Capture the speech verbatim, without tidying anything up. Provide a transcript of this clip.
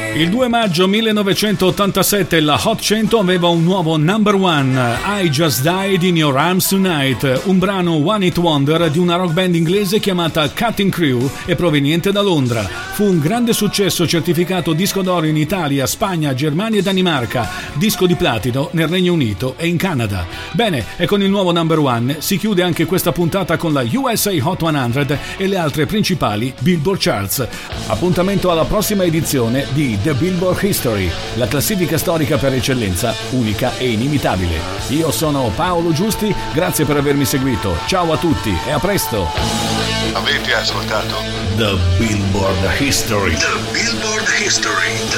Il due maggio millenovecentottantasette la Hot cento aveva un nuovo number one, I Just Died in Your Arms Tonight, un brano one hit wonder di una rock band inglese chiamata Cutting Crew e proveniente da Londra. Fu un grande successo, certificato disco d'oro in Italia, Spagna, Germania e Danimarca, disco di platino nel Regno Unito e in Canada. Bene, e con il nuovo number one si chiude anche questa puntata con la U S A Hot cento e le altre principali Billboard Charts. Appuntamento alla prossima edizione di The Billboard History, la classifica storica per eccellenza, unica e inimitabile. Io sono Paolo Giusti, grazie per avermi seguito. Ciao a tutti e a presto. Avete ascoltato The Billboard History. The Billboard History.